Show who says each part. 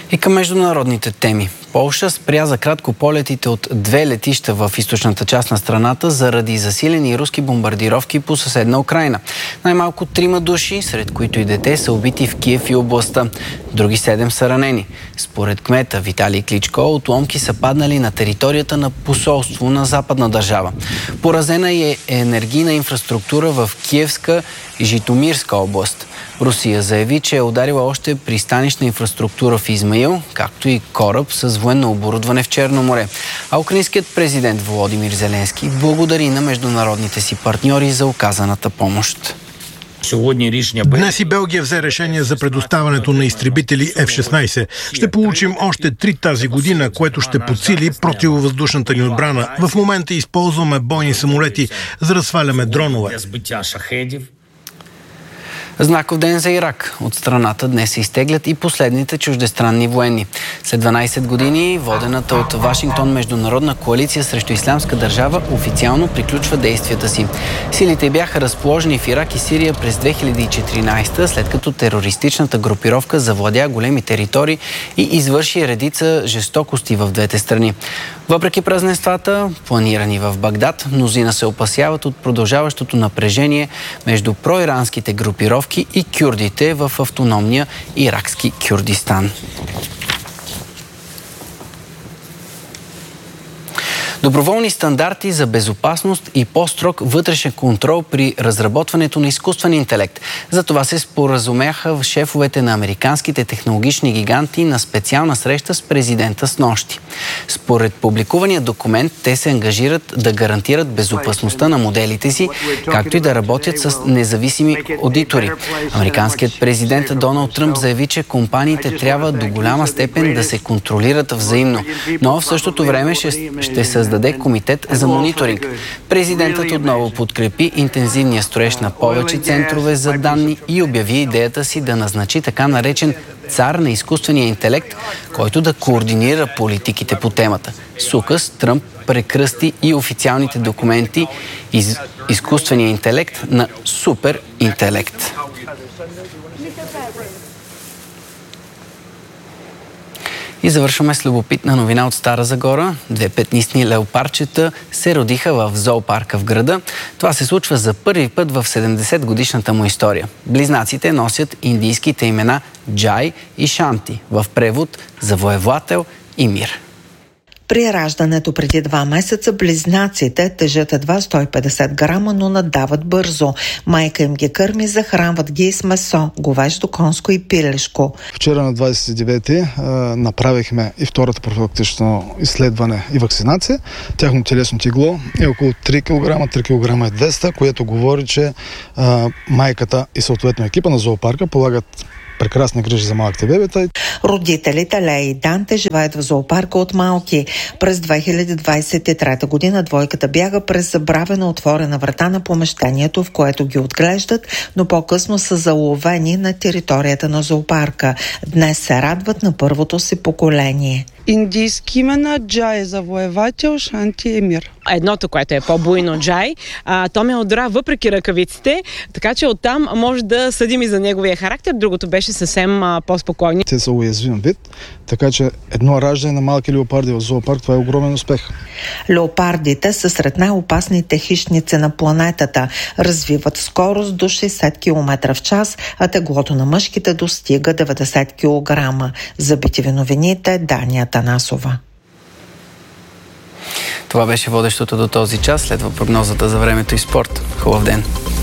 Speaker 1: И към международните теми. Полша спря за кратко полетите от 2 летища в източната част на страната заради засилени руски бомбардировки по съседна Украйна. Най-малко 3 души, сред които и дете, са убити в Киев и областта. Други 7 са ранени. Според кмета Виталий Кличко, отломки са паднали на територията на посолство на западна държава. Поразена е енергийна инфраструктура в Киевска и Житомирска област. Русия заяви, че е ударила още пристанищна инфраструктура в Измаил, както и кораб с военно оборудване в Черно море. А украинският президент Володимир Зеленски благодари на международните си партньори за оказаната помощ.
Speaker 2: Днес и Белгия взе решение за предоставянето на изтребители F-16. Ще получим още 3 тази година, което ще подсили противовъздушната ни отбрана. В момента използваме бойни самолети, за да сваляме дронове.
Speaker 1: Знаков ден за Ирак. От страната днес се изтеглят и последните чуждестранни военни. След 12 години водената от Вашингтон международна коалиция срещу Ислямска държава официално приключва действията си. Силите бяха разположени в Ирак и Сирия през 2014, след като терористичната групировка завладя големи територии и извърши редица жестокости в двете страни. Въпреки празненствата, планирани в Багдад, мнозина се опасяват от продължаващото напрежение между проиранските групировки и кюрдите в автономния иракски Кюрдистан. Доброволни стандарти за безопасност и по-строг вътрешен контрол при разработването на изкуствен интелект. За това се споразумяха шефовете на американските технологични гиганти на специална среща с президента снощи. Според публикувания документ, те се ангажират да гарантират безопасността на моделите си, както и да работят с независими одитори. Американският президент Доналд Тръмп заяви, че компаниите трябва до голяма степен да се контролират взаимно, но в същото време ще създаде комитет за мониторинг. Президентът отново подкрепи интензивния строеж на повече центрове за данни и обяви идеята си да назначи така наречен цар на изкуствения интелект, който да координира политиките по темата. С указ Тръмп прекръсти и официалните документи изкуствения интелект на суперинтелект. И завършваме с любопитна новина от Стара Загора. 2 петнистни леопарчета се родиха в зоопарка в града. Това се случва за първи път в 70-годишната му история. Близнаците носят индийските имена Джай и Шанти, в превод завоевател и мир.
Speaker 3: При раждането преди 2 месеца близнаците тежат едва 150 грама, но надават бързо. Майка им ги кърми, захранват ги с месо, говеждо, конско и пилешко.
Speaker 4: Вчера на 29-ти направихме и втората профилактично изследване и вакцинация. Тяхно телесно тегло е около 3 кг, 3 кг и 200, което говори, че майката и съответно екипа на зоопарка полагат прекрасни грижи за малките бебета.
Speaker 3: Родителите Лея и Данте живеят в зоопарка от малки. През 2023 година двойката бяга през забравена отворена врата на помещението, в което ги отглеждат, но по-късно са заловени на територията на зоопарка. Днес се радват на първото си поколение.
Speaker 5: Индийски имена Джай е завоевател, Шанти е мир.
Speaker 6: Едното, което е по-буйно Джай, то ме одра въпреки ръкавиците, така че оттам може да съдим и за неговия характер. Другото беше съвсем по-спокойни.
Speaker 4: Те са уязвим вид, така че едно раждане на малки леопарди в зоопарк, това е огромен успех.
Speaker 3: Леопардите са сред най-опасните хищници на планетата. Развиват скорост до 60 км в час, а теглото на мъжките достига 90 кг. За BTV новините Дания Танасова.
Speaker 1: Това беше водещото до този час. Следва прогнозата за времето и спорт. Хубав ден!